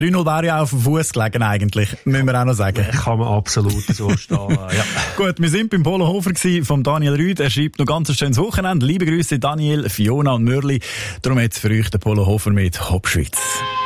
3-0 wäre ja auch auf dem Fuß gelegen eigentlich, müssen wir auch noch sagen. Kann man absolut so stehen. Ja. Gut, wir sind beim Polohofer von Daniel Rüd. Er schreibt noch ganz ein schönes Wochenende. Liebe Grüße Daniel, Fiona und Mürli. Darum jetzt für euch der Polohofer mit Hopschwitz.